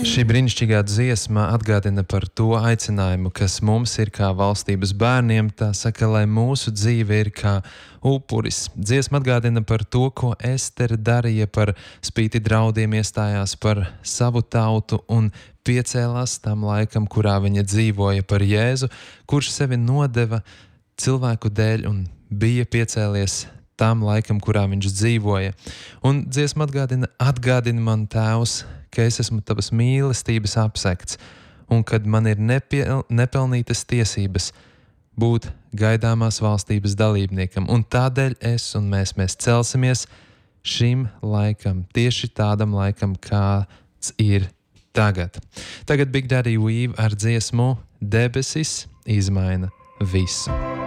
Šī brīnišķīgā dziesma atgādina par to aicinājumu, kas mums ir kā valstības bērniem. Tā saka, lai mūsu dzīve ir kā upuris. Dziesma atgādina par to, ko Estere darīja, par spīti draudiem iestājās par savu tautu un piecēlās tam laikam, kurā viņa dzīvoja, par Jēzu, kurš sevi nodeva cilvēku dēļ un bija piecēlies tam laikam, kurā viņš dzīvoja. Un dziesma atgādina man, Tēvs, ka es esmu tavas mīlestības apsekts, un kad man ir nepelnītas tiesības būt gaidāmās valstības dalībniekam. Un tādēļ mēs celsimies šim laikam, tieši tādam laikam, kāds ir tagad. Tagad Big Daddy Weave ar dziesmu Debesis izmaina visu.